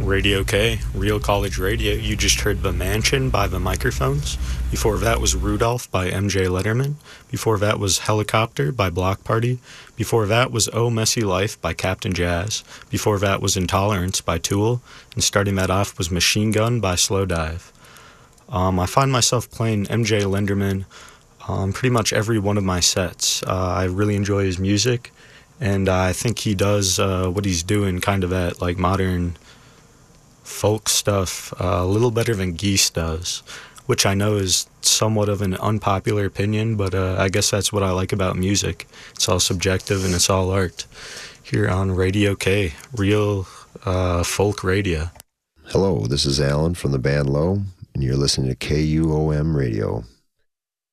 Radio K, Real College Radio. You just heard The Mansion by The Microphones. Before that was Rudolph by MJ Letterman. Before that was Helicopter by Block Party. Before that was Oh Messy Life by Captain Jazz. Before that was Intolerance by Tool. And starting that off was Machine Gun by Slowdive. I find myself playing MJ Lenderman pretty much every one of my sets. I really enjoy his music, and I think he does what he's doing kind of at like modern folk stuff a little better than Geese does, which I know is somewhat of an unpopular opinion, but I guess that's what I like about music. It's all subjective and it's all art. Here on Radio K, real folk radio. Hello, this is Alan from the band Low, and you're listening to KUOM Radio.